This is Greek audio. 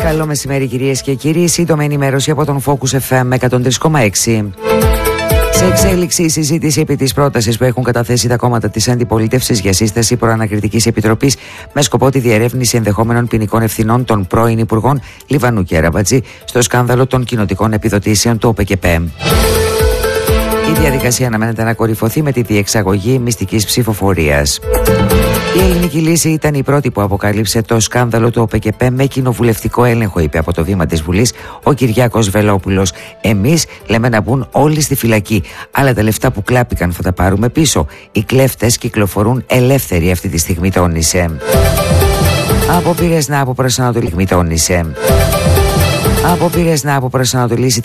Καλό μεσημέρι κυρίες και κύριοι. Σύντομη ενημέρωση από τον Focus FM 103,6. Σε εξέλιξη η συζήτηση επί της πρότασης που έχουν καταθέσει τα κόμματα της αντιπολίτευσης για σύσταση προανακριτικής επιτροπής με σκοπό τη διερεύνηση ενδεχόμενων ποινικών ευθυνών των πρώην υπουργών Λιβανού και Αραμπατζή στο σκάνδαλο των κοινοτικών επιδοτήσεων του ΟΠΕΚΕΠ. Η διαδικασία αναμένεται να κορυφωθεί με τη διεξαγωγή μυστικής ψηφοφορίας. Η Ελληνική Λύση ήταν η πρώτη που αποκάλυψε το σκάνδαλο του ΟΠΕΚΕΠ με κοινοβουλευτικό έλεγχο, είπε από το βήμα της Βουλής ο Κυριάκος Βελόπουλος. Εμείς λέμε να μπουν όλοι στη φυλακή, αλλά τα λεφτά που κλάπηκαν θα τα πάρουμε πίσω. Οι κλέφτες κυκλοφορούν ελεύθεροι αυτή τη στιγμή, τόνισε. Απόπειρες να αποπροσανατολίσει